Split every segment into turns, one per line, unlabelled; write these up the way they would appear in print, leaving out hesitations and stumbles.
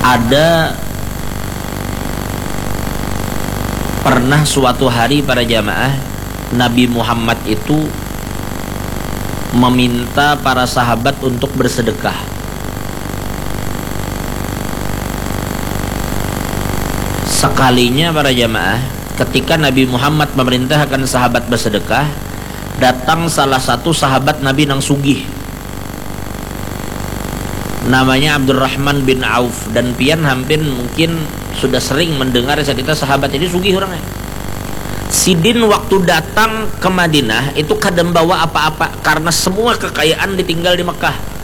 Ada pernah suatu hari para jamaah, Nabi Muhammad itu meminta para sahabat untuk bersedekah. Sekalinya para jamaah, ketika Nabi Muhammad memerintahkan sahabat bersedekah, datang salah satu sahabat Nabi nang sugih, namanya Abdurrahman bin Auf. Dan pian hampir mungkin sudah sering mendengar cerita sahabat ini sugih orangnya. Sidin waktu datang ke Madinah itu kadang bawa apa-apa, karena semua kekayaan ditinggal di Mekah.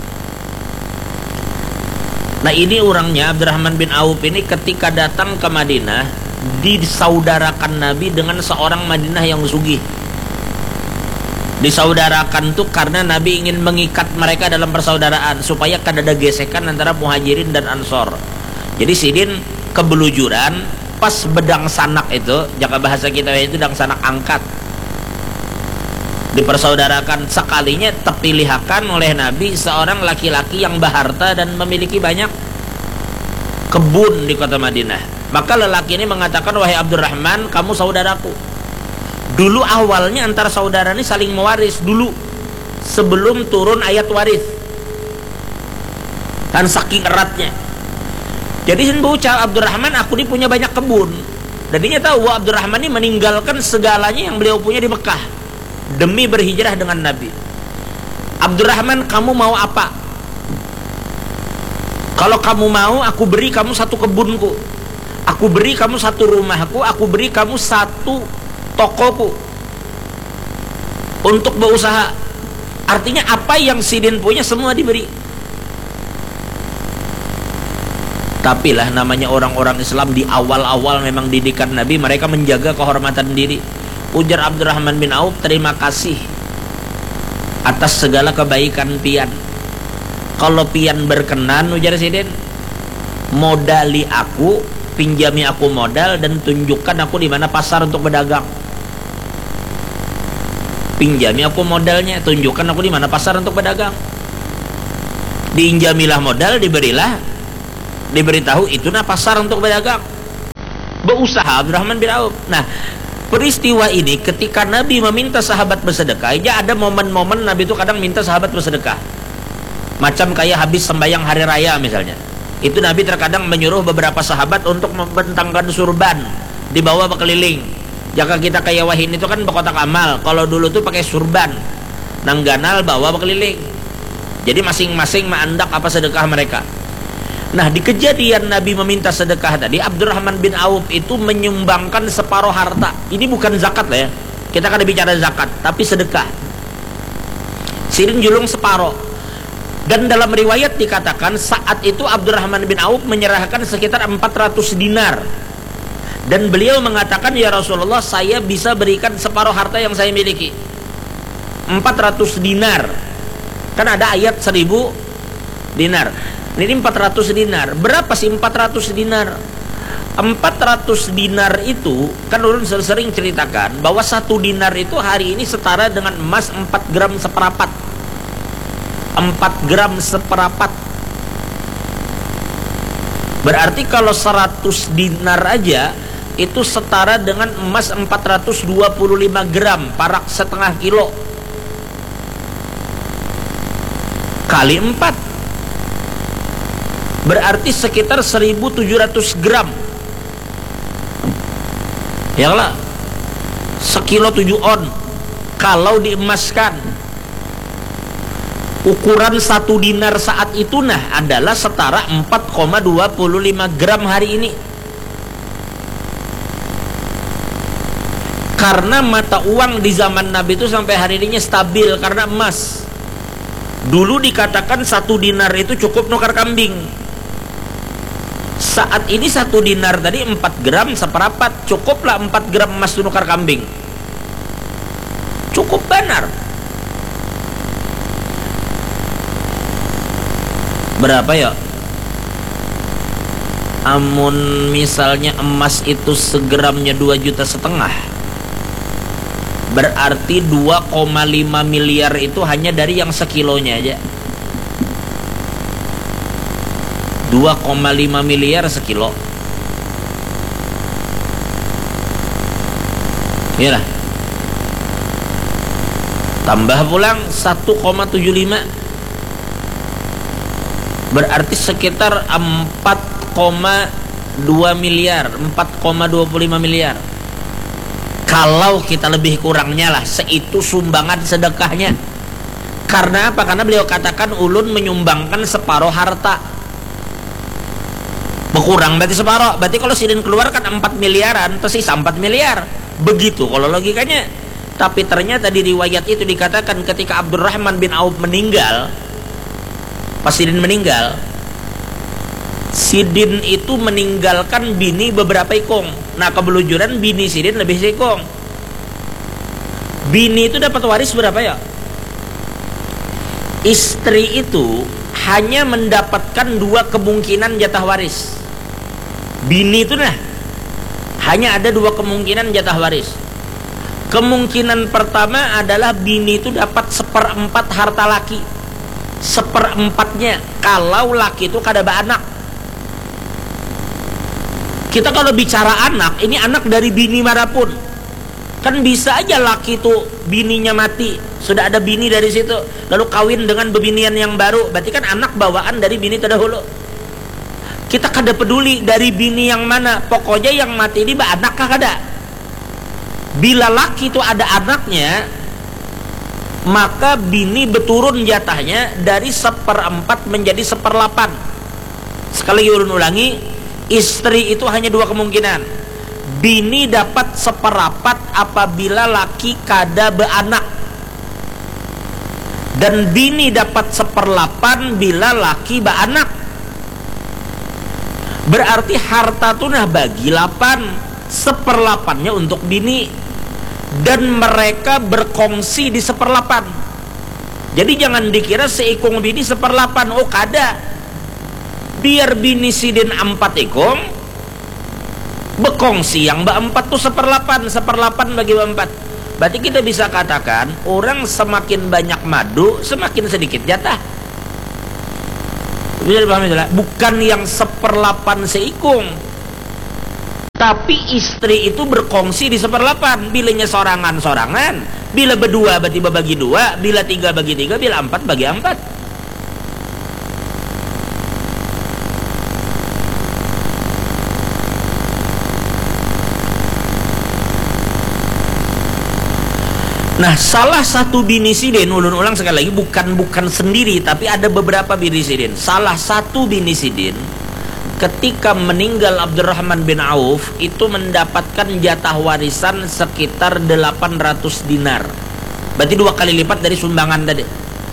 Nah ini orangnya Abdurrahman bin Auf ini ketika datang ke Madinah disaudarakan Nabi dengan seorang Madinah yang sugih. Disaudarakan tuh karena Nabi ingin mengikat mereka dalam persaudaraan supaya kada ada gesekan antara Muhajirin dan Ansor. Jadi Sidin kebelujuran pas bedang sanak itu, jaka bahasa kita itu dang sanak angkat, dipersaudarakan. Sekalinya terpilihkan oleh Nabi seorang laki-laki yang berharta dan memiliki banyak kebun di kota Madinah. Maka lelaki ini mengatakan, wahai Abdurrahman, kamu saudaraku. Dulu awalnya antara saudara ini saling mewaris dulu, sebelum turun ayat waris, dan saking eratnya. Jadi ucap Abdurrahman, aku ini punya banyak kebun. Jadinya tahu Abdurrahman ini meninggalkan segalanya yang beliau punya di Mekah demi berhijrah dengan Nabi. Abdurrahman, kamu mau apa? Kalau kamu mau, aku beri kamu satu kebunku, aku beri kamu satu rumahku, aku beri kamu satu tokoku untuk berusaha. Artinya apa yang Sidin punya semua diberi. Tapi lah namanya orang-orang Islam di awal-awal memang didikan Nabi, mereka menjaga kehormatan diri. Ujar Abdurrahman bin Auf, terima kasih atas segala kebaikan pian. Kalau pian berkenan, ujar Sidin, modali aku, pinjami aku modal, dan tunjukkan aku di mana pasar untuk berdagang. Pinjami aku modalnya, tunjukkan aku di mana pasar untuk berdagang. Diinjamilah modal, diberitahu itu nah pasar untuk berdagang. Berusaha Abdurrahman bin Auf. Nah, peristiwa ini ketika Nabi meminta sahabat bersedekah, ya ada momen-momen Nabi itu kadang minta sahabat bersedekah. Macam kayak habis sembahyang hari raya misalnya. Itu Nabi terkadang menyuruh beberapa sahabat untuk membentangkan surban, dibawa berkeliling. Jika kita kayak wahin itu kan berkotak amal, kalau dulu tuh pakai surban, nangganal bawa berkeliling. Jadi masing-masing mengandak apa sedekah mereka. Nah di kejadian Nabi meminta sedekah tadi, Abdurrahman bin Auf itu menyumbangkan separuh harta. Ini bukan zakat lah ya, kita kan bicara zakat, tapi sedekah. Sidin julung separuh. Dan dalam riwayat dikatakan saat itu Abdurrahman bin Auf menyerahkan sekitar 400 dinar. Dan beliau mengatakan, ya Rasulullah, saya bisa berikan separuh harta yang saya miliki, 400 dinar. Kan ada ayat 1000 dinar. Ini 400 dinar. Berapa sih 400 dinar? 400 dinar itu kan ulun sering ceritakan bahwa 1 dinar itu hari ini setara dengan emas 4 gram seperempat. 4 gram seperempat. Berarti kalau 100 dinar aja itu setara dengan emas 425 gram, perak setengah kilo, kali 4 berarti sekitar 1700 gram. Ya lah, sekilo 7 on. Kalau diemaskan, ukuran 1 dinar saat itu nah adalah setara 4,25 gram hari ini. Karena mata uang di zaman Nabi itu sampai hari ini stabil karena emas. Dulu dikatakan 1 dinar itu cukup nukar kambing. Saat ini 1 dinar tadi 4 gram seperempat, cukuplah 4 gram emas nukar kambing. Cukup benar. Berapa ya? Amun misalnya emas itu segramnya 2,5 juta, berarti 2,5 miliar itu hanya dari yang sekilonya aja. 2,5 miliar sekilo. Iyalah. Tambah pulang 1,75, berarti sekitar 4,2 miliar, 4,25 miliar. Kalau kita lebih kurangnya lah, seitu sumbangan sedekahnya. Karena apa? Karena beliau katakan ulun menyumbangkan separuh harta. Berkurang berarti separuh. Berarti kalau sidin keluarkan 4 miliaran, tersisa 4 miliar. Begitu kalau logikanya. Tapi ternyata di riwayat itu dikatakan ketika Abdurrahman bin Auf meninggal, pas sidin meninggal, sidin itu meninggalkan bini beberapa ikung. Nah, kebelujuran bini sidin lebih seikung. Bini itu dapat waris berapa ya? Istri itu hanya mendapatkan 2 kemungkinan jatah waris. Bini itu hanya ada 2 kemungkinan jatah waris. Kemungkinan pertama adalah bini itu dapat 1/4 harta laki. 1/4-nya kalau laki itu kada beranak. Kita kalau bicara anak, ini anak dari bini manapun. Kan bisa aja laki itu bininya mati, sudah ada bini dari situ, lalu kawin dengan bebinian yang baru, berarti kan anak bawaan dari bini terdahulu. Kita kada peduli dari bini yang mana, pokoknya yang mati ini anak kah kada. Bila laki itu ada anaknya, maka bini berturun jatahnya dari 1/4 menjadi 1/8. Sekali lagi ulun ulangi, istri itu hanya 2 kemungkinan. Bini dapat 1/4 apabila laki kada beranak, dan bini dapat 1/8 bila laki beranak. Berarti harta tuh bagi 8, 1/8-nya untuk bini, dan mereka berkongsi di 1/8. Jadi jangan dikira seikung bini 1/8. Oh kada, biar bini sidin 4 ikung, berkongsi yang berempat tuh 1/8, 1/8 bagi 4. Berarti kita bisa katakan orang semakin banyak madu semakin sedikit jatah. Bisa dipahami saudara? Bukan yang 1/8 seikung, tapi istri itu berkongsi di 1/8. Bilanya sorangan-sorangan, bila berdua berarti bagi 2, bila 3 bagi 3, bila 4 bagi 4. Nah, salah satu bini sidin, ulun ulang sekali lagi, bukan sendiri, tapi ada beberapa bini sidin. Salah satu bini sidin ketika meninggal Abdurrahman bin Auf itu mendapatkan jatah warisan sekitar 800 dinar. Berarti 2 kali lipat dari sumbangan tadi.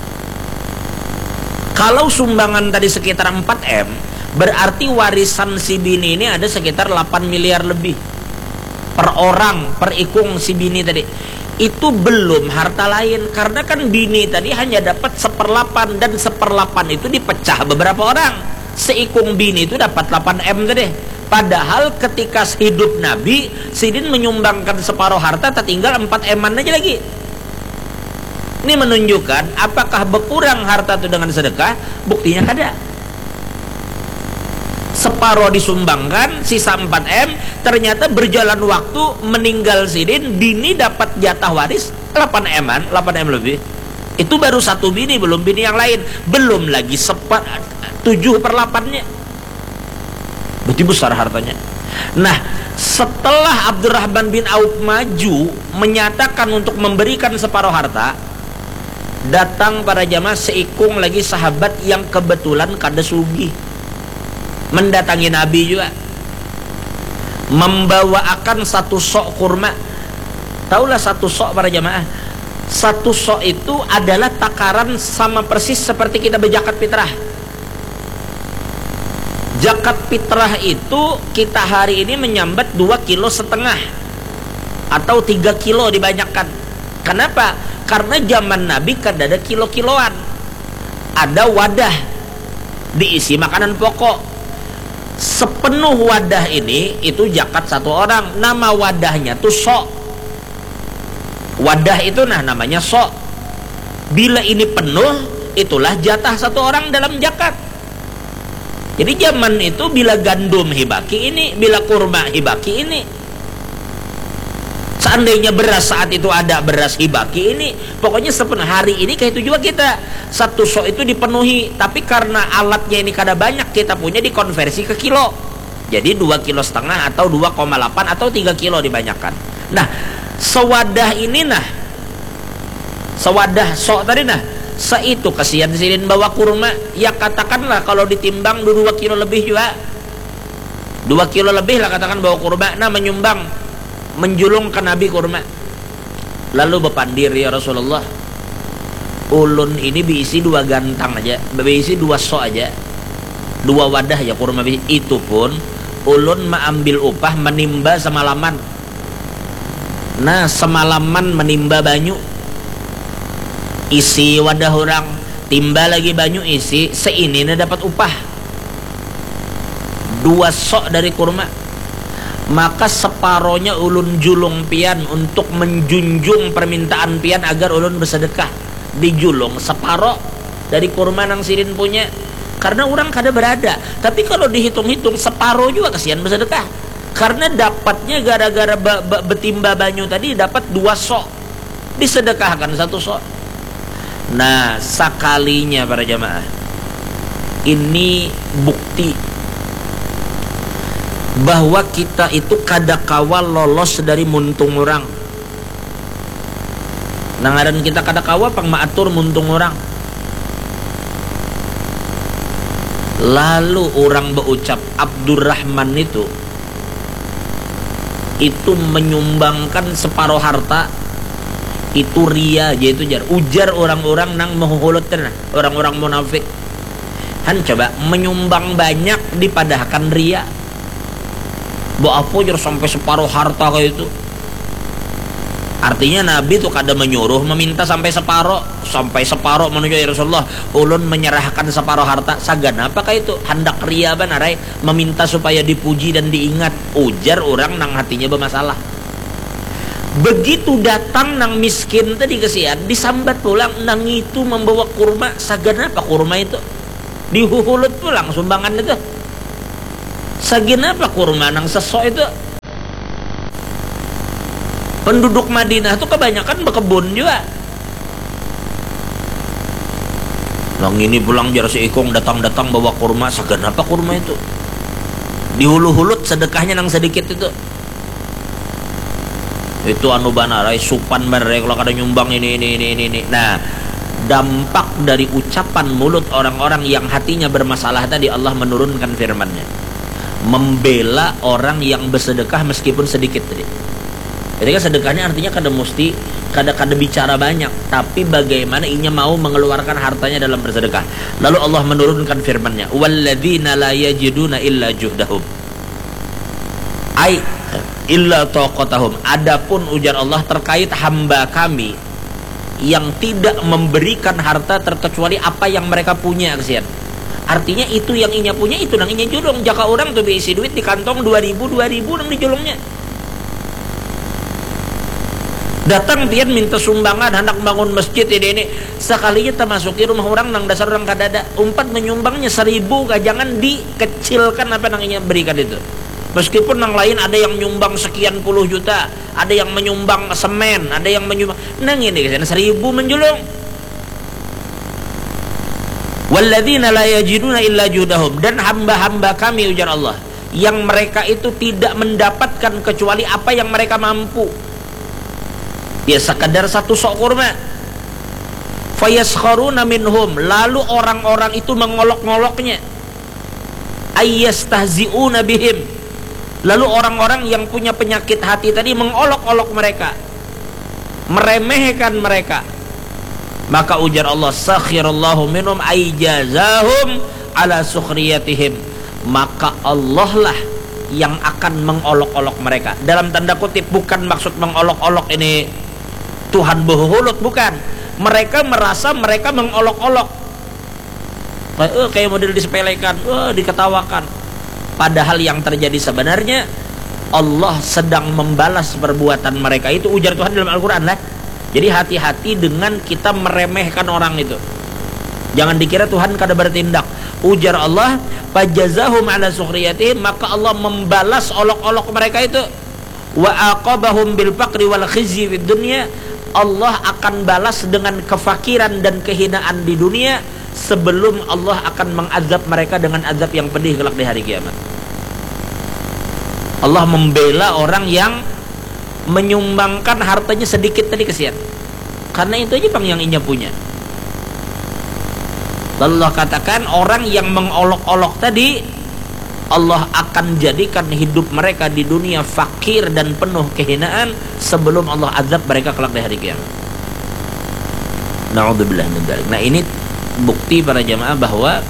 Kalau sumbangan tadi sekitar 4M, berarti warisan si bini ini ada sekitar 8 miliar lebih per orang, per ikung si bini tadi. Itu belum harta lain, karena kan bini tadi hanya dapat 1/8, dan 1/8 itu dipecah beberapa orang. Seikung bini itu dapat 8M tadi. Padahal ketika hidup Nabi, sidin menyumbangkan separuh harta, tertinggal 4M-an aja lagi. Ini menunjukkan apakah berkurang harta itu dengan sedekah? Buktinya kada. Separuh disumbangkan, sisa 4M. Ternyata berjalan waktu, meninggal sidin, bini dapat jatah waris 8M-an, 8M lebih. Itu baru satu bini, belum bini yang lain, belum lagi 7/8-nya. Berarti besar hartanya. Nah, setelah Abdurrahman bin Auf maju menyatakan untuk memberikan separuh harta, datang para jamaah seikung lagi sahabat yang kebetulan kada sugih, mendatangi Nabi juga, membawakan 1 sok kurma. Taulah 1 sok para jamaah, 1 sok itu adalah takaran sama persis seperti kita berzakat fitrah. Zakat fitrah itu kita hari ini menyambat 2,5 kilo atau 3 kilo dibanyakan. Kenapa? Karena zaman Nabi kan ada kilo-kiloan, ada wadah diisi makanan pokok. Sepenuh wadah ini itu zakat 1 orang. Nama wadahnya tuh sok. Wadah itu namanya sok. Bila ini penuh, itulah jatah 1 orang dalam zakat. Jadi zaman itu bila gandum hibaki ini, bila kurma hibaki ini. Seandainya beras saat itu ada beras hibaki ini, pokoknya sepenuh hari ini kayak itu juga kita. Satu sok itu dipenuhi, tapi karena alatnya ini kada banyak, kita punya dikonversi ke kilo. Jadi 2,5 kilo atau 2,8 atau 3 kilo dibanyakan. Nah, sewadah ini sewadah sok tadi seitu kasihan silin bawa kurma, ya katakanlah kalau ditimbang 2 kilo lebih juga, 2 kilo lebih lah katakan bawa kurma, menyumbang, menjulung ke Nabi kurma. Lalu bepandir, ya Rasulullah, ulun ini diisi 2 gantang aja, diisi 2 sok aja, 2 wadah ya kurma, itu pun ulun ambil upah menimba semalaman. Nah, semalaman menimba banyu, isi wadah orang, timba lagi banyu isi, seini dapat upah 2 sok dari kurma. Maka separohnya ulun julung pian untuk menjunjung permintaan pian agar ulun bersedekah. Dijulung separoh dari kurma nang sirin punya, karena orang kada berada. Tapi kalau dihitung-hitung separoh juga kasihan bersedekah, karena dapatnya gara-gara betimba banyu tadi dapat 2 sok, disedekahkan 1 sok. Nah, sekalinya para jamaah, ini bukti bahwa kita itu kada kawal lolos dari muntung orang. Nangaran kita kada kawal pang maatur muntung orang. Lalu orang berucap Abdurrahman itu menyumbangkan separuh harta, itu ria aja, itu ujar orang-orang nang menghulut orang-orang munafik. Han coba menyumbang banyak dipadahkan ria, bawa apa jar sampai separuh harta kayak itu. Artinya Nabi tuh kada menyuruh meminta sampai separuh menuju ya Rasulullah, ulun menyerahkan separuh harta, sagan apa kayak itu, hendak ria banarai, meminta supaya dipuji dan diingat. Ujar orang nang hatinya bermasalah. Begitu datang nang miskin tadi kesian, disambat pulang nang itu membawa kurma, sagan apa kurma itu, dihuhulut pulang sumbangan itu, sagan apa kurma nang sesok itu. Penduduk Madinah tuh kebanyakan berkebun juga. Nang ini pulang jar si Ikong datang bawa kurma, sagan apa kurma itu, dihulu-hulut sedekahnya nang sedikit itu anu banarai supan banarai kalau kada nyumbang ini. Nah, dampak dari ucapan mulut orang-orang yang hatinya bermasalah tadi, Allah menurunkan firman-Nya, membela orang yang bersedekah meskipun sedikit tadi. Jadi kan sedekahnya artinya kada bicara banyak, tapi bagaimana inya mau mengeluarkan hartanya dalam bersedekah. Lalu Allah menurunkan firman-Nya, walladzina la yajiduna illa juhdahum ai illa taqatahum. Adapun ujar Allah terkait hamba kami yang tidak memberikan harta terkecuali apa yang mereka punya, kesian. Artinya itu yang inya punya, itu nang inya julung. Jaka orang tuh diisi duit di kantong 2000 nang dijulungnya. Datang pian minta sumbangan hendak bangun masjid ini sekalinya termasuki rumah orang nang dasar orang kadada, umpat menyumbangnya 1000, jangan dikecilkan apa nang inya berikan itu. Meskipun nang lain ada yang nyumbang sekian puluh juta, ada yang menyumbang semen, ada yang menyumbang nang ini 1000 menjulung. Walladzina la yajiduna illa judahum, dan hamba-hamba kami ujar Allah yang mereka itu tidak mendapatkan kecuali apa yang mereka mampu. Ya sekadar 1 sok kurma. Fayaskharuna minhum, lalu orang-orang itu mengolok-ngoloknya. Ayyastahzi'una bihim, lalu orang-orang yang punya penyakit hati tadi mengolok-olok mereka, meremehkan mereka. Maka ujar Allah, sakhirallahu minhum ay jazahum ala sukhriyatihim. Maka Allah lah yang akan mengolok-olok mereka. Dalam tanda kutip, bukan maksud mengolok-olok ini Tuhan berhulut, bukan. Mereka merasa mereka mengolok-olok, kayak model disepelekan, diketawakan. Padahal yang terjadi sebenarnya Allah sedang membalas perbuatan mereka itu, ujar Tuhan dalam Al-Quran lah. Jadi hati-hati dengan kita meremehkan orang itu. Jangan dikira Tuhan kada bertindak. Ujar Allah, fajazahum ala sukhriyatihim, maka Allah membalas olok-olok mereka itu. Wa aqabahum bil faqri wal khizyi fid dunya, Allah akan balas dengan kefakiran dan kehinaan di dunia sebelum Allah akan mengazab mereka dengan azab yang pedih kelak di hari kiamat. Allah membela orang yang menyumbangkan hartanya sedikit tadi, kesian. Karena itu aja bang yang inya punya. Lalu Allah katakan orang yang mengolok-olok tadi, Allah akan jadikan hidup mereka di dunia fakir dan penuh kehinaan sebelum Allah azab mereka kelak di hari kiamat. Na'udzubillah min dzalik. Nah, ini bukti para jamaah bahwa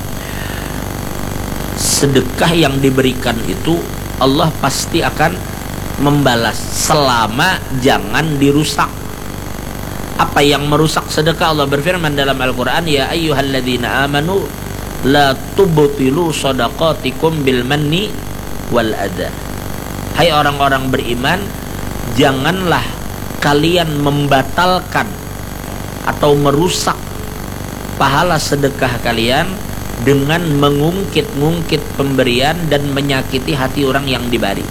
sedekah yang diberikan itu Allah pasti akan membalas selama jangan dirusak. Apa yang merusak sedekah? Allah berfirman dalam Al-Quran, ya ayyuhalladzina amanu la tubtilu shadaqatikum bil manni wal adha. Hai orang-orang beriman, janganlah kalian membatalkan atau merusak pahala sedekah kalian dengan mengungkit-ungkit pemberian dan menyakiti hati orang yang diberi.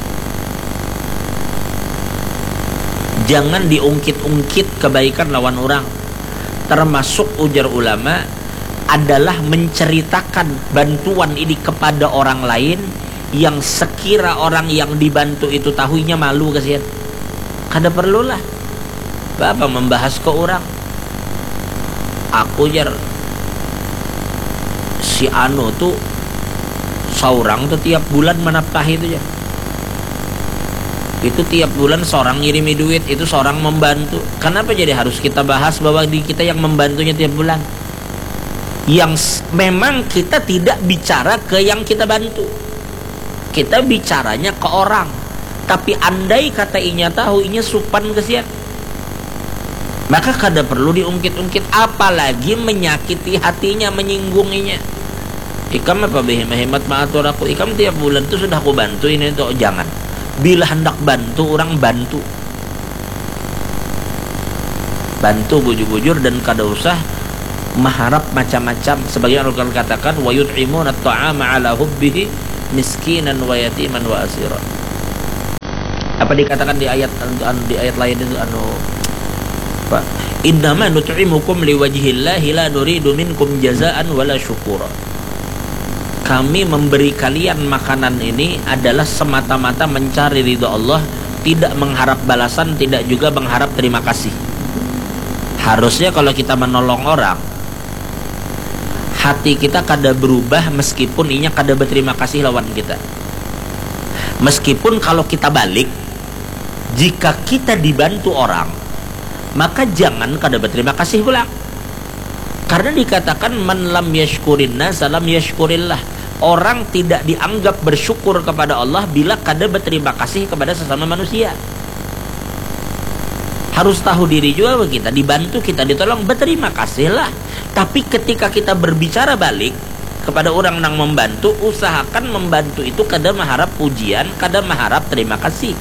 Jangan diungkit-ungkit kebaikan lawan orang. Termasuk ujar ulama adalah menceritakan bantuan ini kepada orang lain yang sekira orang yang dibantu itu tahunya malu, kasihan. Kada perlulah Bapak membahas ke orang. Aku jar si Anu tuh seorang tuh tiap bulan menafkahi itu ya. Itu tiap bulan seorang ngirimi duit, itu seorang membantu. Kenapa jadi harus kita bahas bahwa di kita yang membantunya tiap bulan? Yang memang kita tidak bicara ke yang kita bantu, kita bicaranya ke orang. Tapi andai kata inya tahu, inya supan kesian, maka kada perlu diungkit-ungkit, apalagi menyakiti hatinya, menyinggunginya. Ikam apa hemat maatur aku, ikam tiap bulan tuh sudah aku bantu ini tuh. Jangan, bila hendak bantu orang bantu bujur-bujur dan kada usah mengharap macam-macam. Sebagian Al-Quran katakan wa yut'imuna at-ta'ama 'ala hubbihi miskinan wa yatiman wa asira. Apa dikatakan di ayat lain itu Pak, innama nut'imukum liwajhillahi la nuridu minkum jazaan wala syukura. Kami memberi kalian makanan ini adalah semata-mata mencari ridha Allah, tidak mengharap balasan, tidak juga mengharap terima kasih. Harusnya kalau kita menolong orang, hati kita kada berubah meskipun inya kada berterima kasih lawan kita. Meskipun kalau kita balik, jika kita dibantu orang, maka jangan kada berterima kasih pula. Karena dikatakan man lam yashkurin nas lam yashkurillah. Orang tidak dianggap bersyukur kepada Allah bila kada berterima kasih kepada sesama manusia. Harus tahu diri juga bahwa kita dibantu, kita ditolong, berterima kasihlah. Tapi ketika kita berbicara balik kepada orang yang membantu, usahakan membantu itu kada mengharap pujian, kada mengharap terima kasih.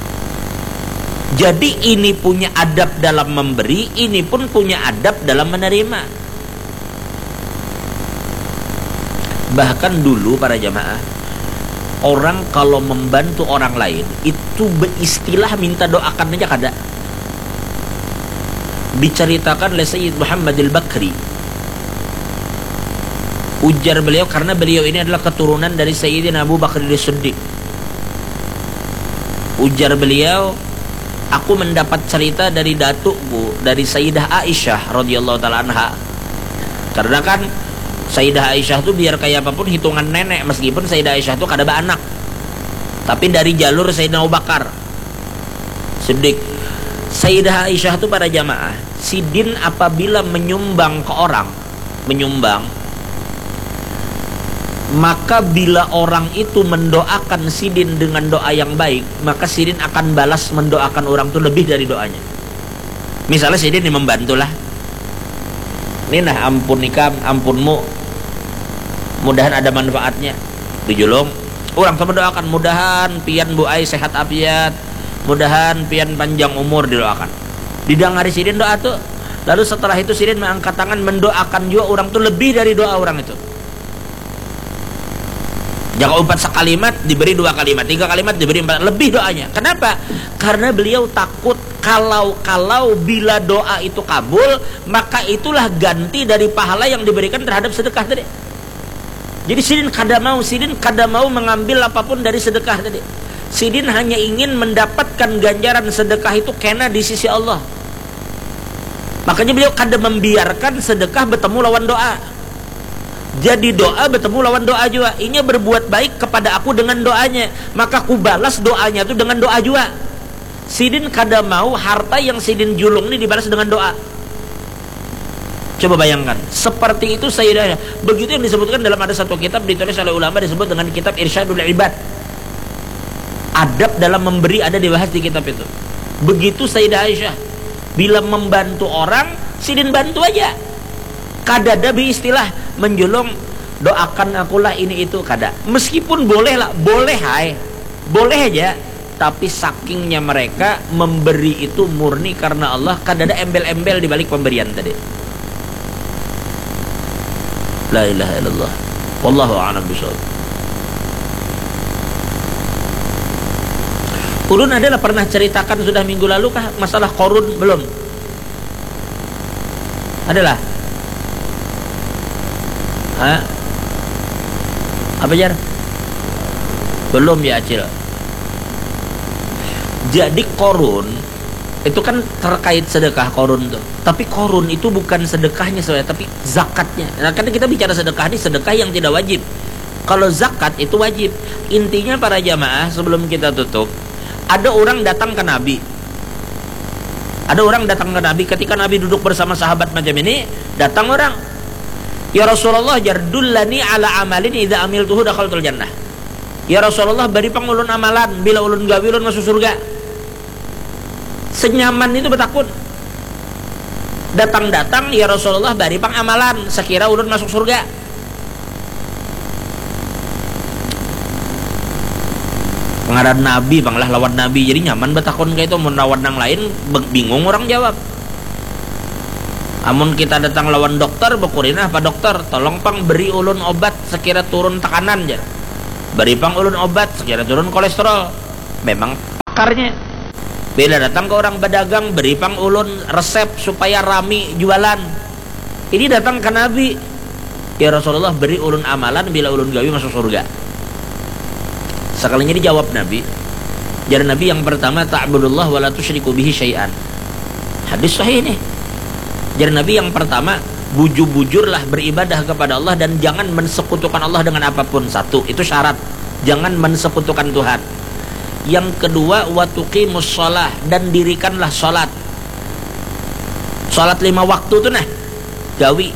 Jadi ini punya adab dalam memberi, ini pun punya adab dalam menerima. Bahkan dulu para jamaah, orang kalau membantu orang lain itu beristilah minta doakan aja kada. Diceritakan oleh Sayyid Muhammad al-Bakri, ujar beliau, karena beliau ini adalah keturunan dari Sayyidina Abu Bakar as-Siddiq. Ujar beliau, aku mendapat cerita dari datukku, dari Sayyidah Aisyah radhiyallahu taala anha. Karena kan Sayyidah Aisyah tuh biar kayak apapun hitungan nenek, meskipun Sayyidah Aisyah tuh kada anak, tapi dari jalur Sayyidina Abu Bakar Siddiq. Sayyidah Aisyah tuh pada jamaah, sidin apabila menyumbang ke orang, maka bila orang itu mendoakan sidin dengan doa yang baik, maka sidin akan balas mendoakan orang itu lebih dari doanya. Misalnya sidin ini membantulah, ini nah ampun ikam, ampunmu, mudahan ada manfaatnya, dijulung orang sama doakan, mudahan pian bu ai sehat afiat, mudahan pian panjang umur, didoakan. Didangari sidin doa tuh, Lalu setelah itu Sidin mengangkat tangan mendoakan juga orang itu lebih dari doa orang itu. Jangan umpat sekalimat diberi 2 kalimat, 3 kalimat diberi 4, lebih doanya. Kenapa? Karena beliau takut kalau bila doa itu kabul, maka itulah ganti dari pahala yang diberikan terhadap sedekah tadi. Jadi Sidin kada mau mengambil apapun dari sedekah tadi. Sidin hanya ingin mendapatkan ganjaran sedekah itu kena di sisi Allah. Makanya beliau kada membiarkan sedekah bertemu lawan doa. Jadi doa bertemu lawan doa juga. Ini berbuat baik kepada aku dengan doanya, maka aku balas doanya itu dengan doa juga. Sidin kada mau harta yang Sidin julung ini dibalas dengan doa. Coba bayangkan, seperti itu Sayyidah. Begitu yang disebutkan dalam ada satu kitab ditulis oleh ulama, disebut dengan kitab Irsyadul Ibad. Adab dalam memberi ada dibahas di kitab itu. Begitu Sayyidah Aisyah, bila membantu orang, Sidin bantu aja. Kada ada istilah menjulung doakan akulah ini itu, kada. Meskipun boleh lah, boleh aja, tapi sakingnya mereka memberi itu murni karena Allah, kada ada embel-embel di balik pemberian tadi. La ilaha illallah. Wallahu a'lam bishawab. Ulun adalah pernah ceritakan sudah minggu lalu kah masalah korun belum? Adalah. Apa Jar? Belum ya Acil. Jadi korun itu kan terkait sedekah korun tuh. Tapi korun itu bukan sedekahnya saudara, tapi zakatnya. Nah, karena kita bicara sedekah ini sedekah yang tidak wajib. Kalau zakat itu wajib. Intinya para jamaah, sebelum kita tutup, ada orang datang ke Nabi. Ada orang datang ke Nabi ketika Nabi duduk bersama sahabat macam ini, datang orang, "Ya Rasulullah, jardullani ala amalin idza amiltuhu dakhaltul jannah." Ya Rasulullah, beri pang ulun amalan, bila ulun gawe ulun masuk surga. Senyaman itu betakun. Datang-datang, ya Rasulullah, beri pang amalan, sekira ulun masuk surga. Pengaran Nabi, banglah lawan Nabi, jadi nyaman betakun kayak itu. Menawan yang lain, bingung orang jawab. Amun kita datang lawan dokter, bekurina apa dokter, tolong pang beri ulun obat sekira turun tekanan jar. Beri pang ulun obat sekira turun kolesterol. Memang pakarnya. Bila datang ke orang pedagang, beri pang ulun resep supaya rami jualan. Ini datang ke Nabi, ya Rasulullah, beri ulun amalan bila ulun gawi masuk surga. Sekalinya dijawab Nabi. Jadi Nabi yang pertama, ta'budullah wa la tusyriku bihi syai'an. Hadis sahih ini. Jadi Nabi yang pertama, bujur-bujurlah beribadah kepada Allah dan jangan mensekutukan Allah dengan apapun. Satu, itu syarat. Jangan mensekutukan Tuhan. Yang kedua, wa tuqimus shalah, dan dirikanlah salat. Salat 5 waktu tuh nah, gawi.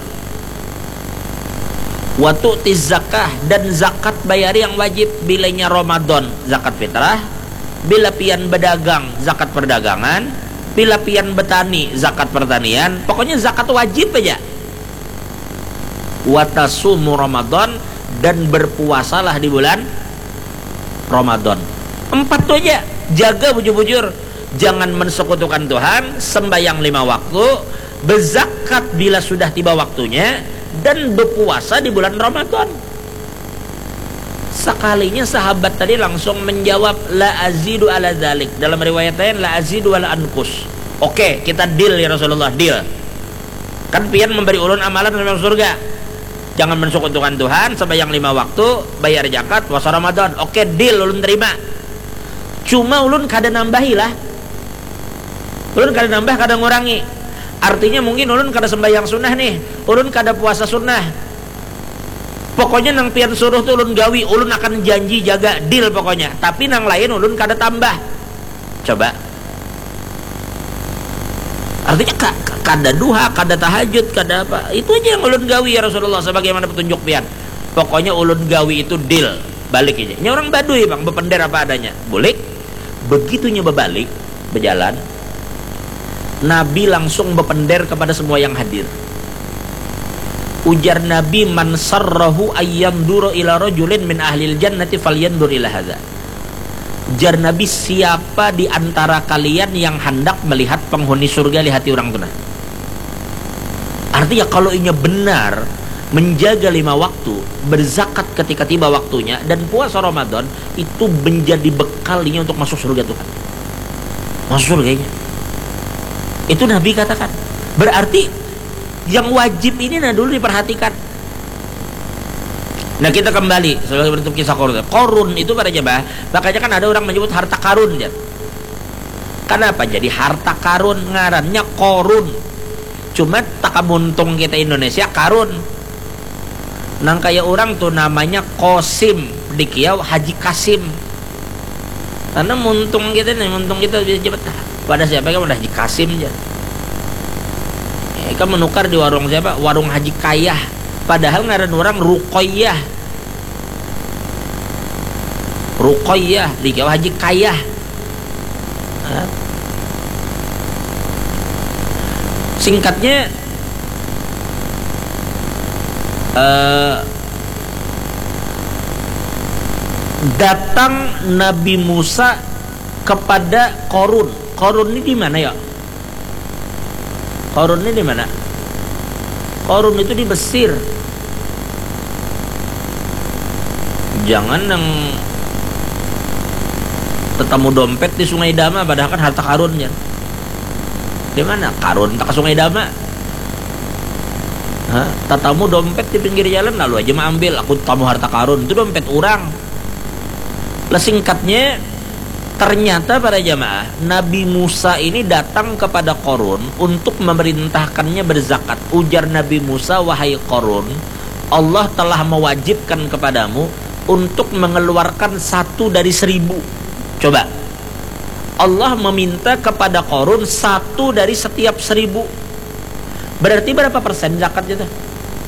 Wa tu'tiz zakah, dan zakat bayari yang wajib bilanya Ramadan, zakat fitrah. Bila pian berdagang, zakat perdagangan. Bila pian betani, zakat pertanian. Pokoknya zakat wajib aja. Wa tasumu Ramadan, dan berpuasalah di bulan Ramadan. 4 tuh aja, jaga bujur-bujur, jangan mensekutukan Tuhan, sembahyang 5 waktu, berzakat bila sudah tiba waktunya, dan berpuasa di bulan Ramadan. Sekalinya sahabat tadi langsung menjawab, la azidu ala dzalik. Dalam riwayat lain, la azidu ala anqus. Oke, kita deal ya Rasulullah, deal. Kan pian memberi ulun amalan dalam surga. Jangan mensekutukan Tuhan, sembahyang 5 waktu, bayar zakat, puasa Ramadan. Oke, deal, ulun terima. Cuma ulun kada nambahi lah. Ulun kada nambah, kada ngurangi. Artinya mungkin ulun kada sembahyang sunnah nih, ulun kada puasa sunnah. Pokoknya nang pian suruh tuh ulun gawi, ulun akan janji jaga, deal pokoknya. Tapi nang lain ulun kada tambah. Coba. Artinya kada duha, kada tahajud, kada apa. Itu aja yang ulun gawi ya Rasulullah, sebagaimana petunjuk pian. Pokoknya ulun gawi itu deal, balik aja. Ini orang Baduy bang, bepender apa adanya. Boleh. Begitunya berbalik, berjalan, Nabi langsung berpender kepada semua yang hadir. Ujar Nabi, man sarrahu ayyandura ila rajulin min ahlil jannati falyandur ila hadza. Ujar Nabi, siapa di antara kalian yang hendak melihat penghuni surga, lihat orang tunah. Artinya kalau inya benar menjaga 5 waktu, berzakat ketika tiba waktunya, dan puasa Ramadan, itu menjadi bekalnya untuk masuk surga Tuhan. Masuk surganya. Itu Nabi katakan. Berarti yang wajib ini dulu diperhatikan. Nah, kita kembali sebagai bentuk kisah Korun. Korun itu pada jemaah, makanya kan ada orang menyebut harta karun ya. Kenapa jadi harta karun? Ngarannya korun. Cuma tak muntung kita Indonesia karun. Nang kayak orang tuh namanya Kosim, di Kiau Haji Kasim. Karena muntung kita bisa cepet. Pada siapa kan udah Haji Kasim aja. Kan menukar di warung siapa? Warung Haji Kayah. Padahal ngaran orang Ruqayyah. Ruqayyah di Kiau Haji Kayah. Singkatnya datang Nabi Musa kepada Korun. Korun ini di mana ya? Korun ini di mana? Korun itu di Mesir. Jangan yang tetamu dompet di Sungai Dama, padahal kan harta karunnya. Di mana? Karun tak ke Sungai Dama. Tatamu dompet di pinggir jalan, lalu aja mah ambil. Aku tamu harta karun, itu dompet orang. Lah singkatnya, ternyata para jamaah, Nabi Musa ini datang kepada Korun untuk memerintahkannya berzakat. Ujar Nabi Musa, wahai Korun, Allah telah mewajibkan kepadamu untuk mengeluarkan 1 dari 1000. Coba, Allah meminta kepada Korun 1 dari setiap 1000. Berarti berapa persen zakatnya tuh?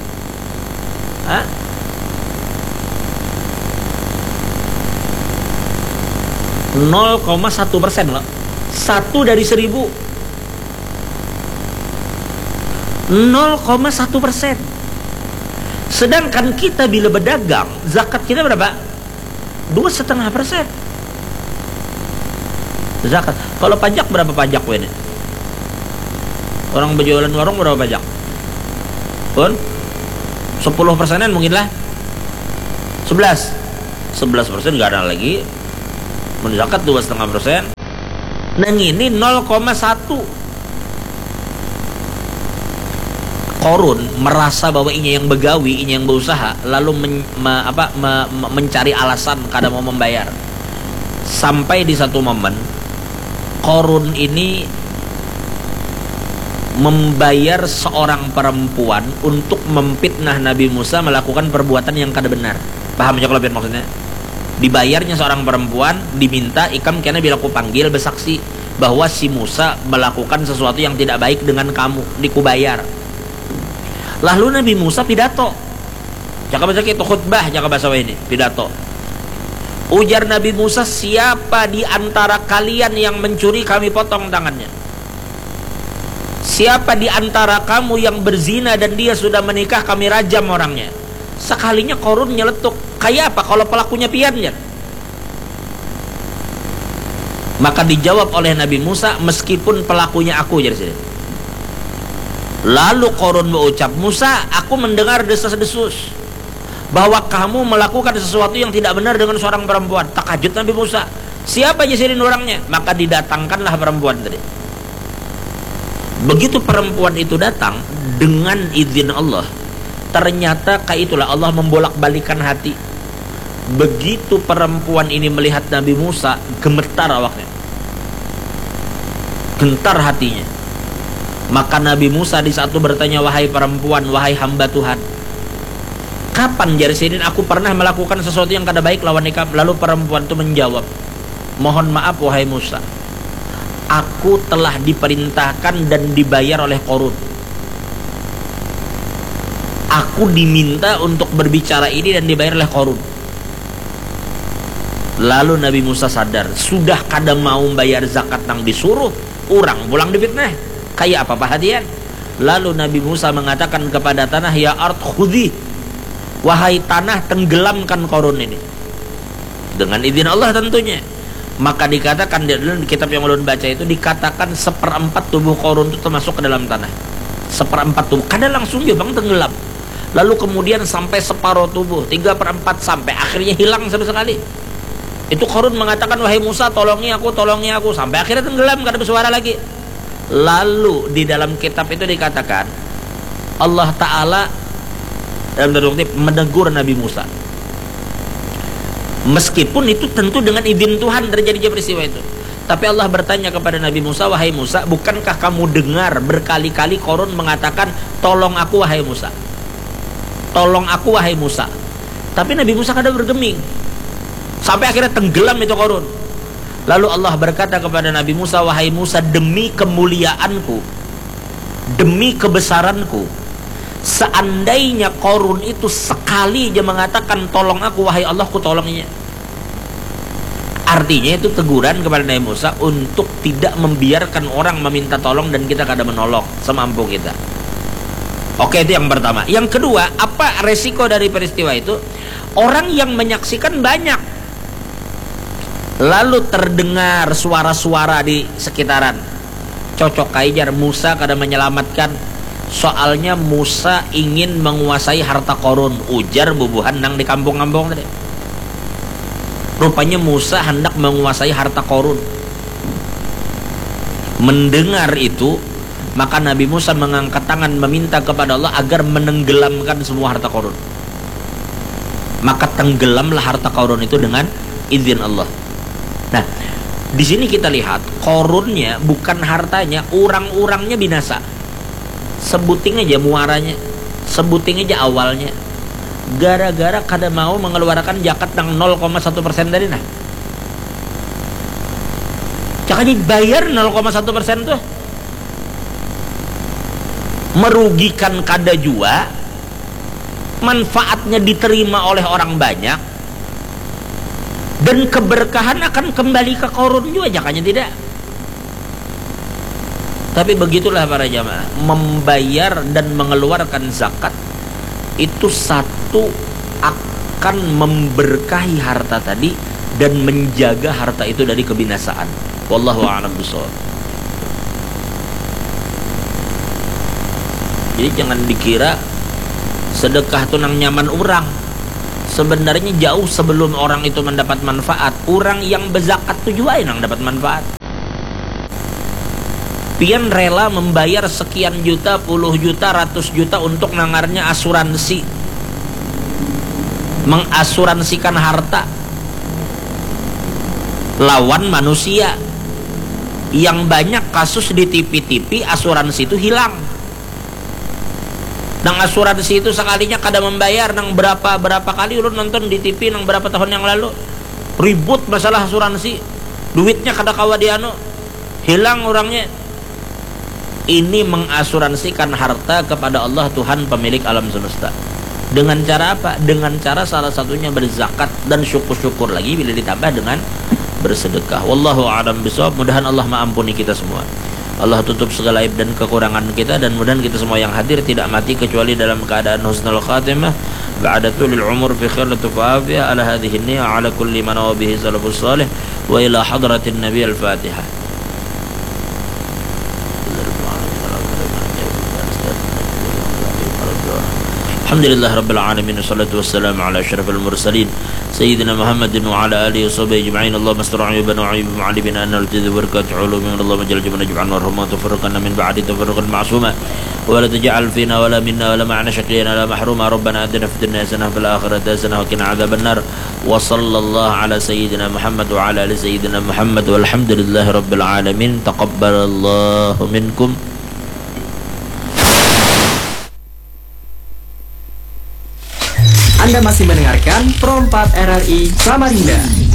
0,1% loh. 1 dari 1000. 0,1%. Sedangkan kita bila berdagang, zakat kita berapa? 2,5% zakat. Kalau pajak berapa pajak ini? Orang berjualan warung berapa pajak? Pun 10%-an mungkin lah. 11% nggak ada lagi. Menzakat 2,5%. Nah ini 0,1. Korun merasa bahwa ini yang begawi, ini yang berusaha, lalu mencari alasan kadang mau membayar. Sampai di satu momen Korun ini membayar seorang perempuan untuk memfitnah Nabi Musa melakukan perbuatan yang kada benar. Paham ya kalau maksudnya? Dibayarnya seorang perempuan, diminta ikam karena bila aku panggil bersaksi bahwa si Musa melakukan sesuatu yang tidak baik dengan kamu, dikubayar. Lalu Nabi Musa pidato. Jangan baca itu khutbah, jangan bahasa ini, pidato. Ujar Nabi Musa, siapa di antara kalian yang mencuri, kami potong tangannya. Siapa di antara kamu yang berzina dan dia sudah menikah, kami rajam orangnya. Sekalinya Korun nyeletuk, kayak apa kalau pelakunya piannya? Maka dijawab oleh Nabi Musa, meskipun pelakunya aku, jadi sini. Lalu Korun berucap, Musa, aku mendengar desas-desus bahwa kamu melakukan sesuatu yang tidak benar dengan seorang perempuan. Takjub Nabi Musa, siapa jasirin orangnya? Maka didatangkanlah perempuan tadi. Begitu perempuan itu datang dengan izin Allah, ternyata kayak itulah Allah membolak-balikan hati. Begitu perempuan ini melihat Nabi Musa, gemetar awaknya, gentar hatinya. Maka Nabi Musa di saat itu bertanya, wahai perempuan, wahai hamba Tuhan, kapan jarsidin aku pernah melakukan sesuatu yang kada baik lawan ikam? Lalu perempuan itu menjawab, mohon maaf wahai Musa, aku telah diperintahkan dan dibayar oleh Korun. Aku diminta untuk berbicara ini dan dibayar oleh Korun. Lalu Nabi Musa sadar, sudah kada mau bayar zakat nang disuruh, orang pulang difitnah. Kayak apa perhatian? Lalu Nabi Musa mengatakan kepada tanah, ya ard khudhi, wahai tanah tenggelamkan Korun ini. Dengan izin Allah tentunya. Maka dikatakan di kitab yang ulun baca itu, dikatakan 1/4 tubuh Korun itu termasuk ke dalam tanah. 1/4 tubuh, kadang langsung dia bang tenggelam, lalu kemudian sampai separuh tubuh, 3/4, sampai akhirnya hilang sama sekali. Itu Qarun mengatakan, wahai Musa, tolongi aku, sampai akhirnya tenggelam, gak ada bersuara lagi. Lalu di dalam kitab itu dikatakan Allah Ta'ala dalam tanda kutip menegur Nabi Musa, meskipun itu tentu dengan izin Tuhan terjadi peristiwa itu. Tapi Allah bertanya kepada Nabi Musa, wahai Musa, bukankah kamu dengar berkali-kali Qarun mengatakan, tolong aku wahai Musa, tolong aku wahai Musa. Tapi Nabi Musa kadang bergeming, sampai akhirnya tenggelam itu Qarun. Lalu Allah berkata kepada Nabi Musa, wahai Musa, demi kemuliaanku, demi kebesaranku, seandainya Qarun itu sekali aja mengatakan tolong aku wahai Allah, ku tolongnya. Artinya itu teguran kepada Nabi Musa untuk tidak membiarkan orang meminta tolong dan kita kada menolong semampu kita. Oke, itu yang pertama. Yang kedua, apa resiko dari peristiwa itu? Orang yang menyaksikan banyak, lalu terdengar suara-suara di sekitaran. Cocok aja Musa kada menyelamatkan, soalnya Musa ingin menguasai harta Qarun, ujar bubuhan nang di kampung-kampung tadi. Rupanya Musa hendak menguasai harta Qarun. Mendengar itu, maka Nabi Musa mengangkat tangan meminta kepada Allah agar menenggelamkan semua harta Qarun. Maka tenggelamlah harta Qarun itu dengan izin Allah. Nah, di sini kita lihat Qarunnya bukan hartanya, orang-orangnya binasa. Sebuting aja muaranya, sebuting aja awalnya. Gara-gara kada mau mengeluarkan zakat yang 0,1% dari nah. Jangan dibayar 0,1% tuh. Merugikan kada jua, manfaatnya diterima oleh orang banyak, dan keberkahan akan kembali ke Qarun juga, jangannya tidak. Tapi begitulah para jamaah, membayar dan mengeluarkan zakat itu satu akan memberkahi harta tadi dan menjaga harta itu dari kebinasaan. Wallahu a'lam bishawab. Jadi jangan dikira sedekah itu nang nyaman orang. Sebenarnya jauh sebelum orang itu mendapat manfaat, orang yang berzakat itu juga yang dapat manfaat. Pian rela membayar sekian juta, puluh juta, ratus juta untuk nangarnya asuransi, mengasuransikan harta lawan manusia. Yang banyak kasus di TV-TV asuransi itu hilang. Nang asuransi itu sekalinya kada membayar, nang berapa kali ulun nonton di TV nang berapa tahun yang lalu ribut masalah asuransi, duitnya kada kawa diano, hilang orangnya. Ini mengasuransikan harta kepada Allah Tuhan pemilik alam semesta. Dengan cara apa? Dengan cara salah satunya berzakat dan syukur-syukur lagi bila ditambah dengan bersedekah. Wallahu a'lam bishawab. Mudahan Allah mengampuni kita semua. Allah tutup segala aib dan kekurangan kita, dan mudahan kita semua yang hadir tidak mati kecuali dalam keadaan husnul khatimah ba'da tulil umur fi khair tufafiyah ala hadhihi niyyah ala kulli man wa bihi salafus salih wa ila hadratin nabi al-fatihah. Alhamdulillah Rabbil Alamin, wassalatu wassalamu ala asyrafil mursalin Sayyidina Muhammadin wa ala alihi wa sahbihi ajma'in. Allahumma astur ayubana wa ayub ma'alibina anna al-jadid wa barakatuh ulumin Allah majal jumana jub'an warhumma tufarruqana min ba'di tufarruqan ma'asuma wa la taj'al fina wa la minna wa la ma'ana syaqiyana la mahruma. Rabbana atina fid dunya hasanah fil akhirati hasanah wa qina adzaban nar. Wa sallallahu ala sayyidina Muhammad wa ala ali sayyidina Muhammad walhamdulillahi rabbil alamin. Taqabbalallahu minkum.
Anda masih mendengarkan Pro 4 RRI Samarinda.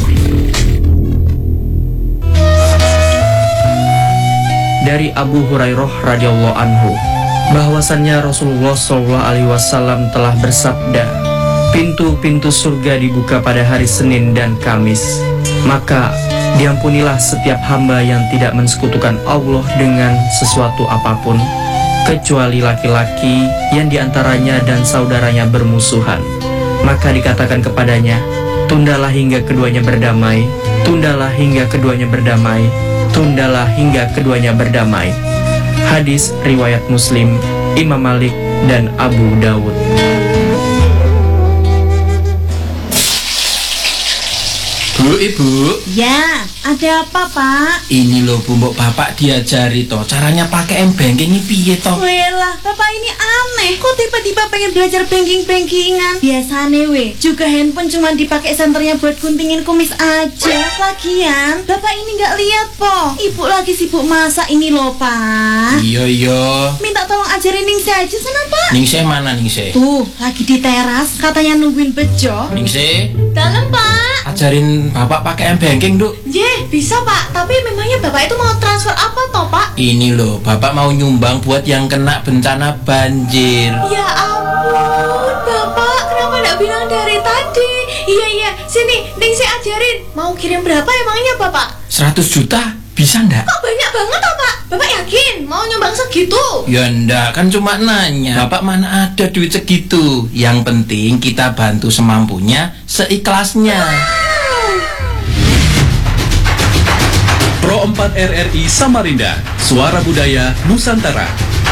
Dari Abu Hurairah radhiyallahu anhu, bahwasannya Rasulullah SAW telah bersabda, pintu-pintu surga dibuka pada hari Senin dan Kamis, maka diampunilah setiap hamba yang tidak mensekutukan Allah dengan sesuatu apapun, kecuali laki-laki yang diantaranya dan saudaranya bermusuhan. Maka dikatakan kepadanya, tundalah hingga keduanya berdamai, tundalah hingga keduanya berdamai, tundalah hingga keduanya berdamai. Hadis riwayat Muslim. Imam Malik, dan Abu Dawud.
Bu, Ibu.
Ya, ada apa, Pak?
Ini loh Bu, mbok Bapak diajari toh caranya pakai m-banking ini piye toh?
Welah, Bapak ini aneh. Kok tiba-tiba pengen belajar banking-bankingan? Biasane juga handphone cuma dipakai senternya buat guntingin kumis aja. Lagian, Bapak ini nggak lihat po. Ibu lagi sibuk masak ini loh, Pak.
Iya.
Minta tolong ajarin Ningsih aja sana, Pak.
Ningsih mana Ningsih?
Tuh, lagi di teras, katanya nungguin Bejo.
Ningsih,
Dalam, Pak.
ajarin Bapak pakai m-banking, Duk.
Ye, bisa, Pak. Tapi memangnya Bapak itu mau transfer apa toh, Pak?
Ini loh, Bapak mau nyumbang buat yang kena bencana banjir.
Ya ampun, Bapak, kenapa nggak bilang dari tadi? Iya, sini, Ningsih ajarin. Mau kirim berapa emangnya, Bapak?
100 juta? Bisa ndak?
Kok banyak banget, Pak? Bapak yakin mau nyumbang segitu?
Ya ndak, kan cuma nanya. Bapak mana ada duit segitu. Yang penting kita bantu semampunya, seikhlasnya.
Pro 4 RRI Samarinda, Suara Budaya Nusantara.